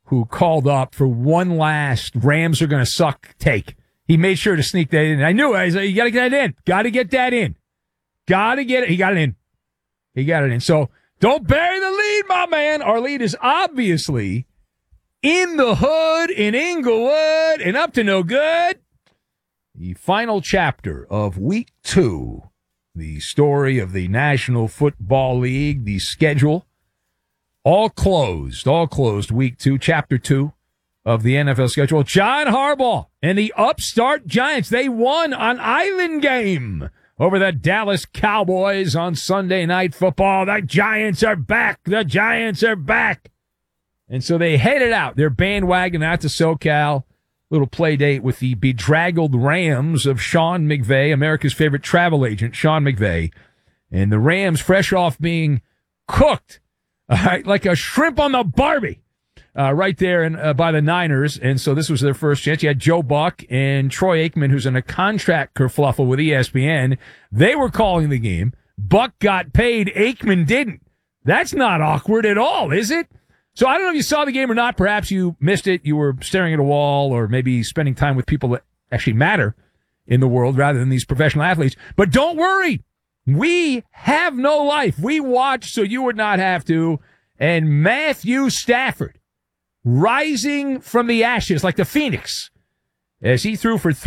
who called up for one last Rams are going to suck take. He made sure to sneak that in. I knew it. I was like, you got to get that in. Got to get that in. Got to get it. He got it in. He got it in. So don't bury the lead, my man. Our lead is obviously in the hood in Inglewood and up to no good. The final chapter of week 2, the story of the National Football League, the schedule, all closed week 2, chapter 2 of the NFL schedule. John Harbaugh and the upstart Giants, they won an island game over the Dallas Cowboys on Sunday Night Football. The Giants are back. The Giants are back. And so they headed out, their bandwagon out to SoCal. Little play date with the bedraggled Rams of Sean McVay, America's favorite travel agent, Sean McVay. And the Rams, fresh off being cooked, like a shrimp on the Barbie, right there by the Niners. And so this was their first chance. You had Joe Buck and Troy Aikman, who's in a contract kerfluffle with ESPN. They were calling the game. Buck got paid. Aikman didn't. That's not awkward at all, is it? So I don't know if you saw the game or not. Perhaps you missed it. You were staring at a wall or maybe spending time with people that actually matter in the world rather than these professional athletes. But don't worry. We have no life. We watch so you would not have to. And Matthew Stafford rising from the ashes like the phoenix as he threw for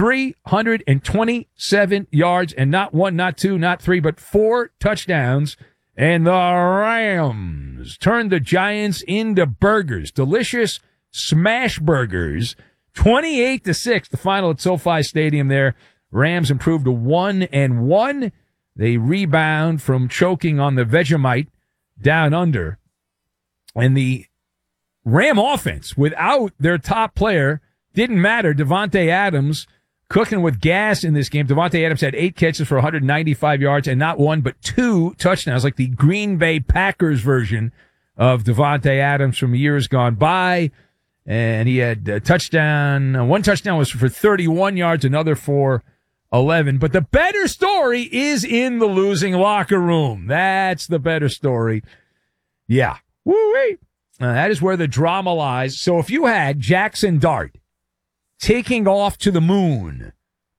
327 yards and not 1, not 2, not 3, but 4 touchdowns. And the Rams turned the Giants into burgers, delicious smash burgers, 28-6. The final at SoFi Stadium there. Rams improved to 1-1. They rebound from choking on the Vegemite down under. And the Ram offense, without their top player, didn't matter. Davante Adams cooking with gas in this game. Davante Adams had 8 catches for 195 yards and not 1 but 2 touchdowns, like the Green Bay Packers version of Davante Adams from years gone by. And he had a touchdown. One touchdown was for 31 yards, another for 11. But the better story is in the losing locker room. That's the better story. Yeah. Woo-wee. That is where the drama lies. So if you had Jackson Dart taking off to the moon.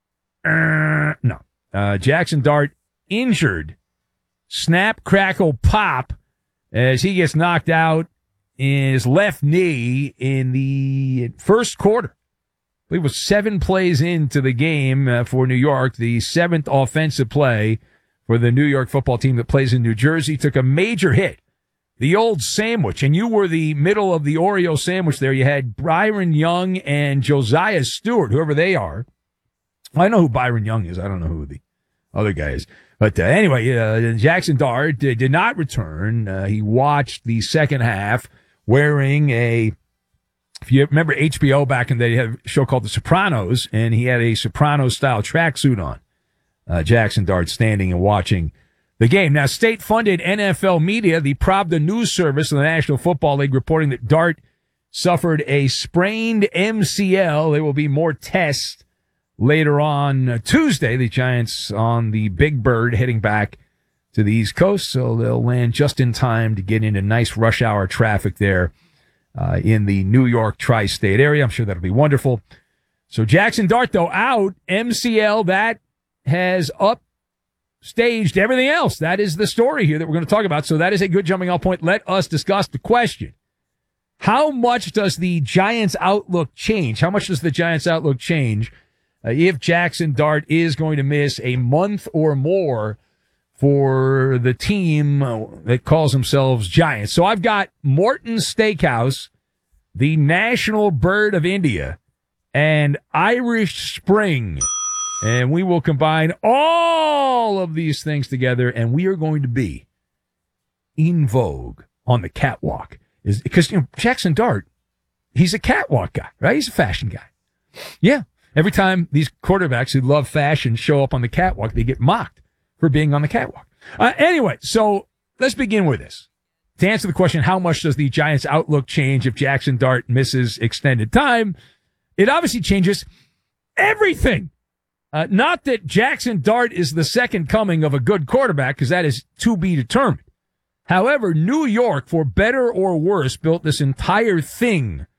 No. Jackson Dart injured. Snap, crackle, pop as he gets knocked out in his left knee in the first quarter. I believe it was 7 plays into the game for New York. The 7th offensive play for the New York football team that plays in New Jersey took a major hit. The old sandwich, and you were the middle of the Oreo sandwich there. You had Byron Young and Josiah Stewart, whoever they are. I know who Byron Young is. I don't know who the other guy is. But anyway, Jackson Dart did not return. He watched the second half wearing if you remember HBO back in the day, they had a show called The Sopranos, and he had a Sopranos-style tracksuit on. Jackson Dart standing and watching the game. Now, state-funded NFL media, the Pravda News Service of the National Football League, reporting that Dart suffered a sprained MCL. There will be more tests later on Tuesday. The Giants on the Big Bird heading back to the East Coast, so they'll land just in time to get into nice rush hour traffic there in the New York tri-state area. I'm sure that'll be wonderful. So Jackson Dart, though, out. MCL, that has staged everything else. That is the story here that we're going to talk about. So that is a good jumping off point. Let us discuss the question. How much does the Giants' outlook change? How much does the Giants' outlook change if Jackson Dart is going to miss a month or more for the team that calls themselves Giants? So I've got Morton's Steakhouse, the national bird of India, and Irish Spring. And we will combine all of these things together, and we are going to be in vogue on the catwalk. Because, Jackson Dart, he's a catwalk guy, right? He's a fashion guy. Yeah. Every time these quarterbacks who love fashion show up on the catwalk, they get mocked for being on the catwalk. Anyway, so let's begin with this. To answer the question, how much does the Giants' outlook change if Jackson Dart misses extended time? It obviously changes everything. Not that Jackson Dart is the second coming of a good quarterback, because that is to be determined. However, New York, for better or worse, built this entire thing